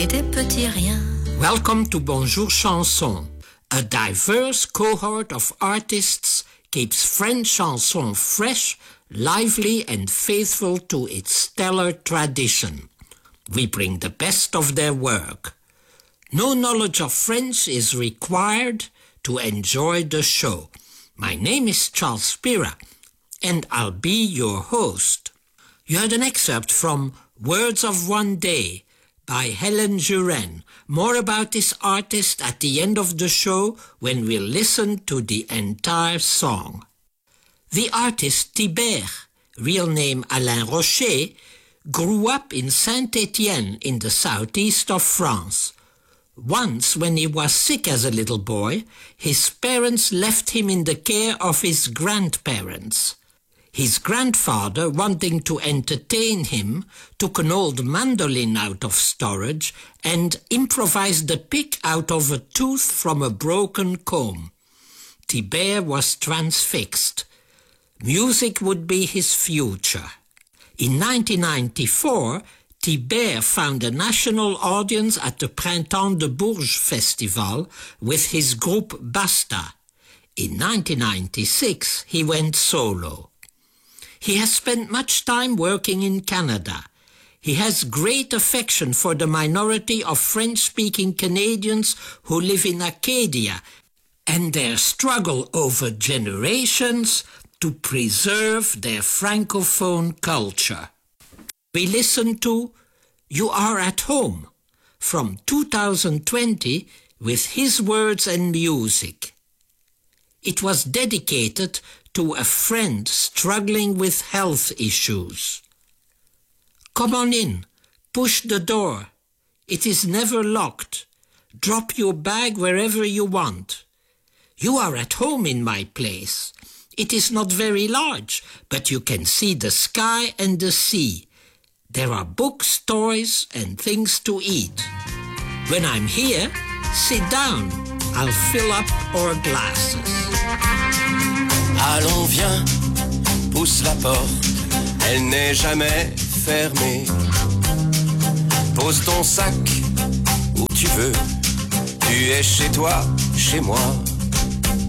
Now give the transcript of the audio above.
et des petits riens. Welcome to Bonjour Chanson. A diverse cohort of artists keeps French chanson fresh, lively and faithful to its stellar tradition. We bring the best of their work. No knowledge of French is required to enjoy the show. My name is Charles Spira, and I'll be your host. You heard an excerpt from Words of One Day by Hélène Juren. More about this artist at the end of the show when we listen to the entire song. The artist Thibert, real name Alain Rocher, grew up in Saint-Étienne in the southeast of France. Once, when he was sick as a little boy, his parents left him in the care of his grandparents. His grandfather, wanting to entertain him, took an old mandolin out of storage and improvised a pick out of a tooth from a broken comb. Thibert was transfixed. Music would be his future. In 1994, Thibert found a national audience at the Printemps de Bourges Festival with his group Basta. In 1996, he went solo. He has spent much time working in Canada. He has great affection for the minority of French-speaking Canadians who live in Acadia and their struggle over generations to preserve their Francophone culture. We listen to You Are at Home from 2020 with his words and music. It was dedicated to a friend struggling with health issues. Come on in, push the door. It is never locked. Drop your bag wherever you want. You are at home in my place. It is not very large, but you can see the sky and the sea. There are books, toys, and things to eat. When I'm here, sit down. I'll fill up our glasses. Allons, viens, pousse la porte, elle n'est jamais fermée. Pose ton sac où tu veux, tu es chez toi, chez moi.